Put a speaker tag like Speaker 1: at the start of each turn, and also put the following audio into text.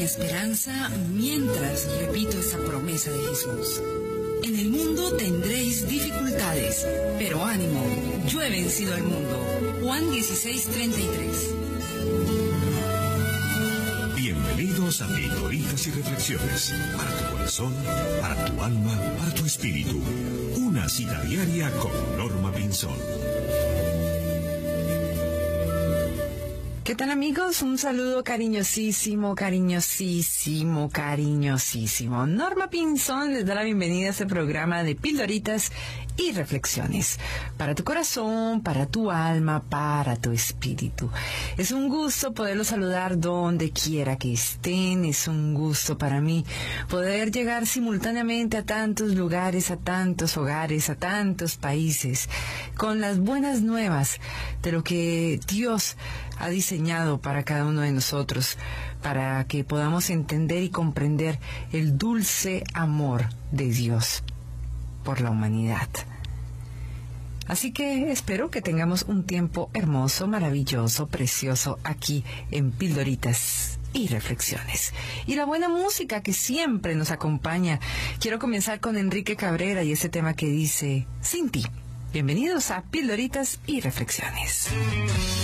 Speaker 1: esperanza mientras repito esa promesa de Jesús. En el mundo tendréis dificultades, pero ánimo, yo he vencido al mundo. Juan 16:33.
Speaker 2: Bienvenidos a Pildoritas y Reflexiones, para tu corazón, para tu alma, para tu espíritu. Una cita diaria con Norma Pinzón.
Speaker 3: ¿Qué tal, amigos? Un saludo cariñosísimo. Norma Pinzón les da la bienvenida a este programa de Pildoritas y Reflexiones. Para tu corazón, para tu alma, para tu espíritu. Es un gusto poderlos saludar donde quiera que estén. Es un gusto para mí poder llegar simultáneamente a tantos lugares, a tantos hogares, a tantos países, con las buenas nuevas de lo que Dios ha diseñado para cada uno de nosotros, para que podamos entender y comprender el dulce amor de Dios por la humanidad. Así que espero que tengamos un tiempo hermoso, maravilloso, precioso aquí en Pildoritas y Reflexiones. Y la buena música que siempre nos acompaña. Quiero comenzar con Enrique Cabrera y ese tema que dice Sin ti. Bienvenidos a Pildoritas y Reflexiones.